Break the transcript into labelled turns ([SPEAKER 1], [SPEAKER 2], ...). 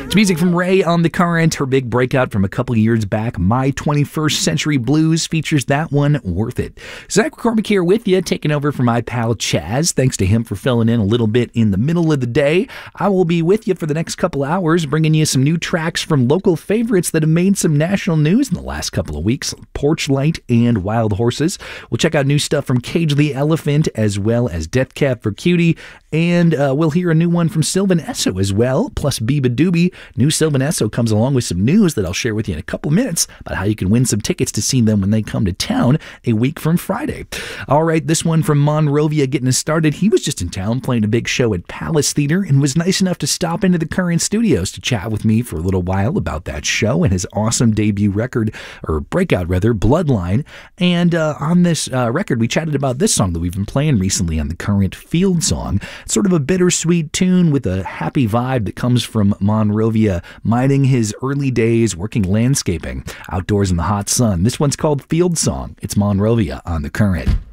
[SPEAKER 1] It's music from Ray on The Current. Her big breakout from a couple years back, My 21st Century Blues, features that one, Worth It. Zach McCormick here with you, taking over for my pal Chaz. Thanks to him for filling in a little bit in the middle of the day. I will be with you for the next couple hours, bringing you some new tracks from local favorites that have made some national news in the last couple of weeks, Porch Light and Wild Horses. We'll check out new stuff from Cage the Elephant as well as Death Cab for Cutie, and we'll hear a new one from Sylvan Esso as well, plus Biba Doobie. New Sylvan Esso comes along with some news that I'll share with you in a couple minutes about how you can win some tickets to see them when they come to town a week from Friday. All right, this one from Monrovia getting us started. He was just in town playing a big show at Palace Theater and was nice enough to stop into the Current Studios to chat with me for a little while about that show and his awesome debut record, or breakout rather, Bloodline. And on this record, we chatted about this song that we've been playing recently on the Current, Field Song. It's sort of a bittersweet tune with a happy vibe that comes from Monrovia, minding his early days working landscaping outdoors in the hot sun. This one's called Field Song. It's Monrovia on The Current.